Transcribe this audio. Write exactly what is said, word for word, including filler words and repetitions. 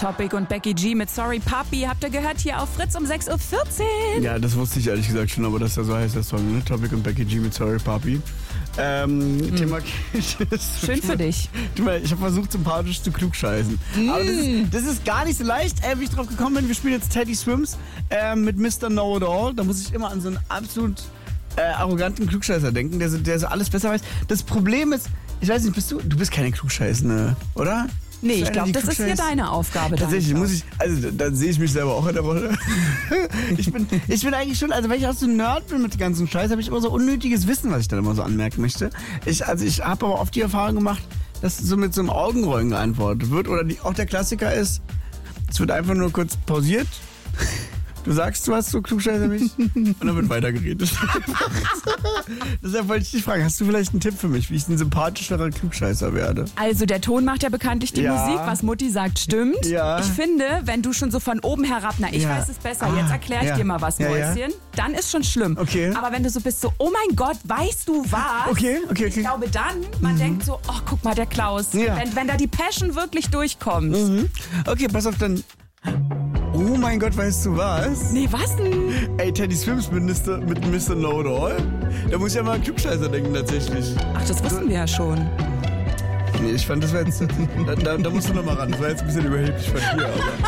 Topic und Becky G mit Sorry Papi habt ihr gehört hier auf Fritz um sechs Uhr vierzehn. Ja, das wusste ich ehrlich gesagt schon, aber das ist ja so heißt der Song, ne? Topic und Becky G mit Sorry Papi. Ähm, mhm. Thema Schön für dich. Ich habe versucht, sympathisch zu klugscheißen. Mhm. Aber das ist, das ist gar nicht so leicht, äh, wie ich drauf gekommen bin. Wir spielen jetzt Teddy Swims äh, mit Mister Know-It-All. Da muss ich immer an so einen absolut äh, arroganten Klugscheißer denken, der so, der so alles besser weiß. Das Problem ist, ich weiß nicht, bist du, du bist keine Klugscheißende, oder? Nee, ich glaube, das ist hier deine Aufgabe. Tatsächlich muss ich, also dann sehe ich mich selber auch in der Rolle. ich, bin, ich bin eigentlich schon, also weil ich auch so ein Nerd bin mit dem ganzen Scheiß, habe ich immer so unnötiges Wissen, was ich dann immer so anmerken möchte. Ich, also ich habe aber oft die Erfahrung gemacht, dass so mit so einem Augenrollen geantwortet wird. Oder die, auch der Klassiker ist, es wird einfach nur kurz pausiert. Du sagst, du hast so klugscheißer mich und dann wird weitergeredet. Deshalb wollte ich dich fragen, hast du vielleicht einen Tipp für mich, wie ich ein sympathischerer Klugscheißer werde? Also der Ton macht ja bekanntlich die ja. Musik, was Mutti sagt, stimmt. Ja. Ich finde, wenn du schon so von oben herab, na ich ja. weiß es besser, ah, jetzt erkläre ich ja. dir mal was, ja, Mäuschen, ja. dann ist schon schlimm. Okay. Aber wenn du so bist, so, oh mein Gott, weißt du was? Okay, okay, okay. Ich glaube dann, man mhm. denkt so, oh guck mal, der Klaus, ja. wenn, wenn da die Passion wirklich durchkommt. Mhm. Okay, pass auf, dann... Oh mein Gott, weißt du was? Nee, was denn? Ey, Teddy Swims mit Mister mit Mister Know-It-All? Da muss ich ja mal an Klugscheißer denken, tatsächlich. Ach, das wussten wir ja schon. Nee, ich fand, das war jetzt... da, da, da musst du noch mal ran. Das war jetzt ein bisschen überheblich von dir, aber...